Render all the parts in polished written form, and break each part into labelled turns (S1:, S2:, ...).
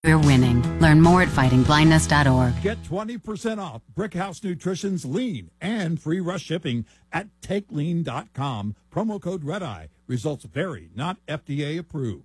S1: We're winning. Learn more at fightingblindness.org.
S2: Get 20% off Brickhouse Nutrition's Lean and free rush shipping at takelean.com. Promo code REDEYE. Results vary, not FDA approved.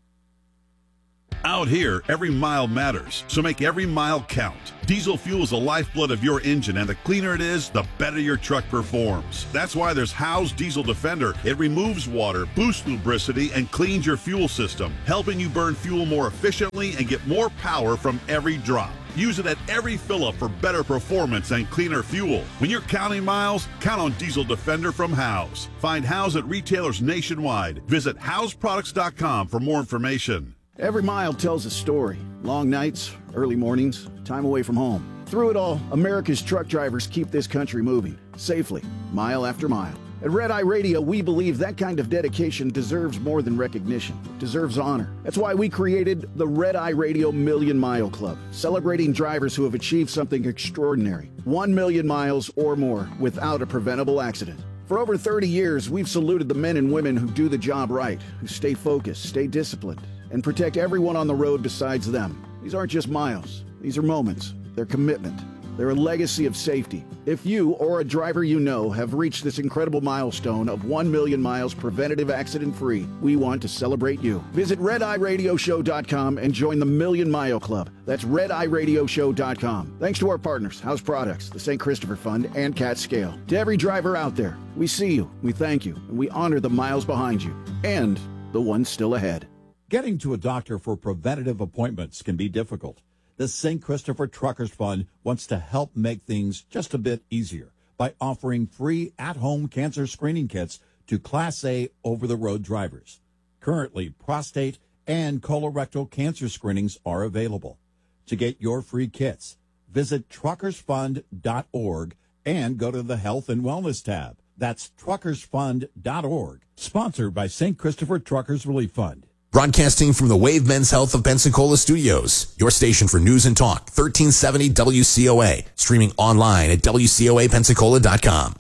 S3: Out here, every mile matters, so make every mile count. Diesel fuel is the lifeblood of your engine, and the cleaner it is, the better your truck performs. That's why there's Howe's Diesel Defender. It removes water, boosts lubricity, and cleans your fuel system, helping you burn fuel more efficiently and get more power from every drop. Use it at every fill-up for better performance and cleaner fuel. When you're counting miles, count on Diesel Defender from Howe's. Find Howe's at retailers nationwide. Visit Howe'sProducts.com for more information.
S4: Every mile tells a story. Long nights, early mornings, time away from home. Through it all, America's truck drivers keep this country moving, safely, mile after mile. At Red Eye Radio, we believe that kind of dedication deserves more than recognition. It deserves honor. That's why we created the Red Eye Radio Million Mile Club, celebrating drivers who have achieved something extraordinary. 1 million miles or more without a preventable accident. For over 30 years, we've saluted the men and women who do the job right, who stay focused, stay disciplined, and protect everyone on the road besides them. These aren't just miles. These are moments. They're commitment. They're a legacy of safety. If you or a driver you know have reached this incredible milestone of 1 million miles preventative accident-free, we want to celebrate you. Visit RedEyeRadioShow.com and join the Million Mile Club. That's RedEyeRadioShow.com. Thanks to our partners, House Products, the St. Christopher Fund, and Cat Scale. To every driver out there, we see you, we thank you, and we honor the miles behind you and the ones still ahead.
S2: Getting to a doctor for preventative appointments can be difficult. The St. Christopher Truckers Fund wants to help make things just a bit easier by offering free at-home cancer screening kits to Class A over-the-road drivers. Currently, prostate and colorectal cancer screenings are available. To get your free kits, visit truckersfund.org and go to the Health and Wellness tab. That's truckersfund.org. Sponsored by St. Christopher Truckers Relief Fund.
S5: Broadcasting from the Wave Men's Health of Pensacola studios, your station for news and talk, 1370 WCOA, streaming online at WCOAPensacola.com.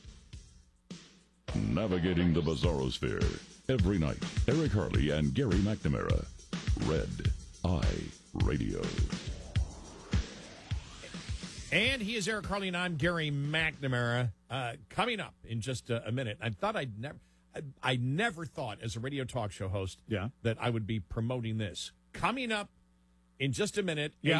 S6: Navigating the Bizarrosphere. Every night, Eric Harley and Gary McNamara. Red Eye Radio.
S7: And he is Eric Harley, and I'm Gary McNamara. Coming up in just a minute, I never thought as a radio talk show host that I would be promoting this. Coming up in just a minute, a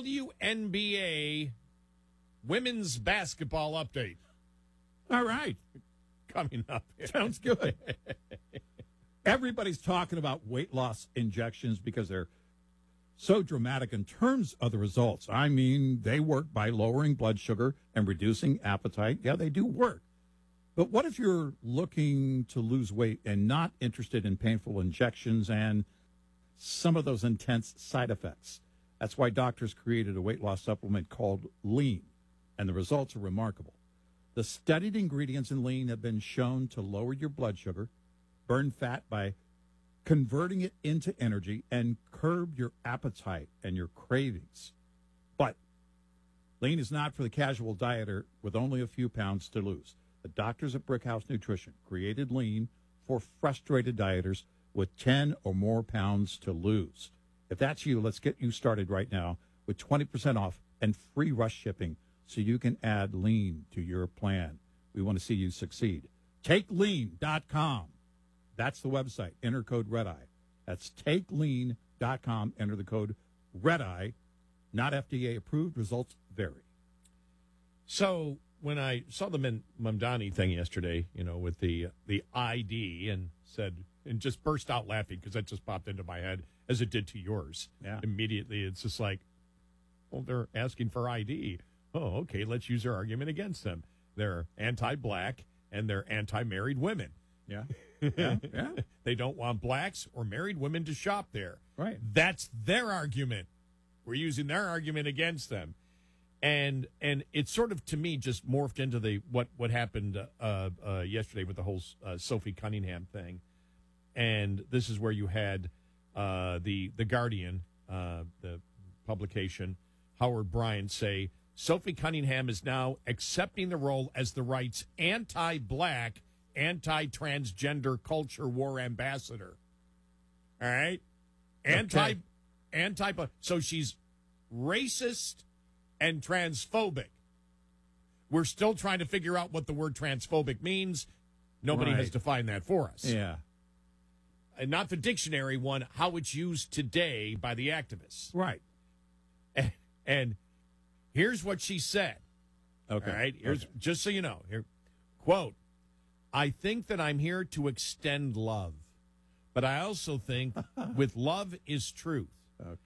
S7: WNBA women's basketball update.
S2: All right.
S7: Coming up.
S2: Sounds good. Everybody's talking about weight loss injections because they're so dramatic in terms of the results. I mean, they work by lowering blood sugar and reducing appetite. Yeah, they do work. But what if you're looking to lose weight and not interested in painful injections and some of those intense side effects? That's why doctors created a weight loss supplement called Lean, and the results are remarkable. The studied ingredients in Lean have been shown to lower your blood sugar, burn fat by converting it into energy, and curb your appetite and your cravings. But Lean is not for the casual dieter with only a few pounds to lose. The doctors at Brickhouse Nutrition created Lean for frustrated dieters with 10 or more pounds to lose. If that's you, let's get you started right now with 20% off and free rush shipping so you can add Lean to your plan. We want to see you succeed. TakeLean.com. That's the website. Enter code REDEYE. That's TakeLean.com. Enter the code REDEYE. Not FDA approved. Results vary.
S7: So when I saw the Mamdani thing yesterday, with the ID and just burst out laughing because that just popped into my head as it did to yours.
S2: Yeah.
S7: Immediately, it's just like, well, they're asking for ID. Oh, okay, let's use their argument against them. They're anti-black and they're anti-married women.
S2: Yeah. Yeah.
S7: They don't want blacks or married women to shop there.
S2: Right.
S7: That's their argument. We're using their argument against them. And it's sort of, to me, just morphed into the what happened yesterday with the whole Sophie Cunningham thing. And this is where you had the Guardian, the publication, Howard Bryant, say, Sophie Cunningham is now accepting the role as the right's anti-black, anti-transgender culture war ambassador. All right?
S2: Okay.
S7: So she's racist and transphobic. We're still trying to figure out what the word transphobic means. Nobody has defined that for us.
S2: Yeah.
S7: And not the dictionary one, how it's used today by the activists.
S2: Right.
S7: And here's what she said.
S2: Okay.
S7: All right. Here's just so you know. Here, quote, I think that I'm here to extend love, but I also think with love is truth.
S2: Okay.